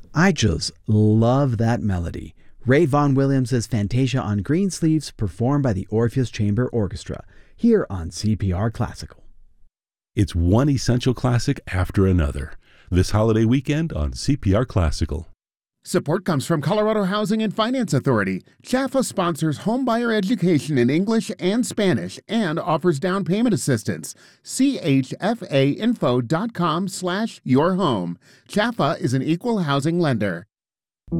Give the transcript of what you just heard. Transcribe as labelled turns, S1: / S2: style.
S1: I just love that melody. Ray Vaughan Williams' Fantasia on Greensleeves, performed by the Orpheus Chamber Orchestra, here on CPR Classical.
S2: It's one essential classic after another. This holiday weekend on CPR Classical.
S3: Support comes from Colorado Housing and Finance Authority. CHAFA sponsors homebuyer education in English and Spanish and offers down payment assistance. chfainfo.com/yourhome. CHAFA is an equal housing lender.